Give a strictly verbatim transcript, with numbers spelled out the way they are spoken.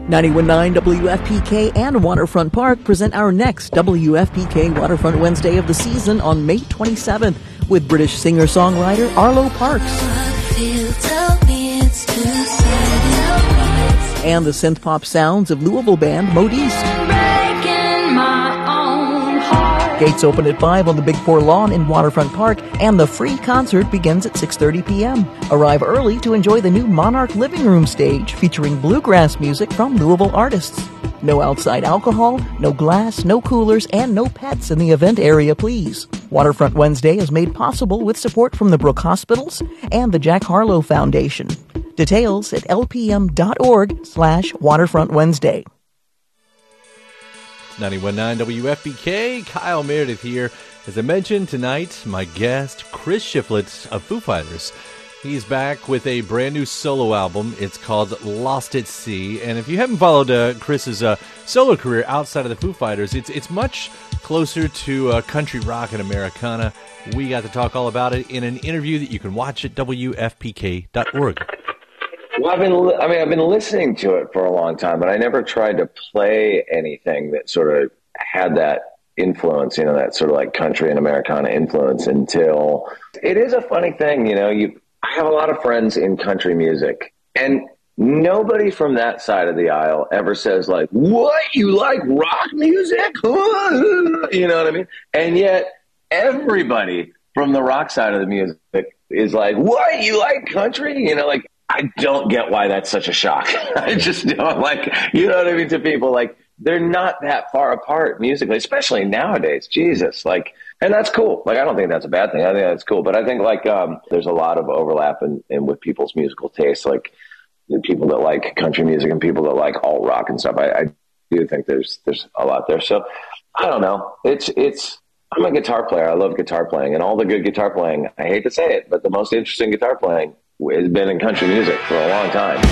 ninety-one point nine W F P K and Waterfront Park present our next W F P K Waterfront Wednesday of the season on May twenty-seventh with British singer-songwriter Arlo Parks. And the synth-pop sounds of Louisville band Modiste. Gates open at five on the Big Four lawn in Waterfront Park, and the free concert begins at six thirty p.m. Arrive early to enjoy the new Monarch Living Room stage featuring bluegrass music from Louisville artists. No outside alcohol, no glass, no coolers, and no pets in the event area, please. Waterfront Wednesday is made possible with support from the Brook Hospitals and the Jack Harlow Foundation. Details at lpm.org slash Waterfront Wednesday. ninety-one point nine W F P K, Kyle Meredith here. As I mentioned tonight, my guest, Chris Shiflett of Foo Fighters. He's back with a brand new solo album. It's called Lost at Sea. And if you haven't followed uh, Chris's uh, solo career outside of the Foo Fighters, it's it's much closer to uh, country rock and Americana. We got to talk all about it in an interview that you can watch at W F P K dot org. Well, I've been, I mean, I've been listening to it for a long time, but I never tried to play anything that sort of had that influence, you know, that sort of like country and Americana influence until it is a funny thing, you know, you, I have a lot of friends in country music, and nobody from that side of the aisle ever says like, what, you like rock music? You know what I mean? And yet everybody from the rock side of the music is like, what, you like country? You know, like, I don't get why that's such a shock. I just don't like, you know what I mean, to people, like, they're not that far apart musically, especially nowadays. Jesus, like, and that's cool. Like, I don't think that's a bad thing. I think that's cool. But I think, like, um, there's a lot of overlap in, in with people's musical tastes, like the people that like country music and people that like alt rock and stuff. I, I do think there's there's a lot there. So I don't know. It's it's. I'm a guitar player. I love guitar playing, and all the good guitar playing. I hate to say it, but the most interesting guitar playing has been in country music for a long time.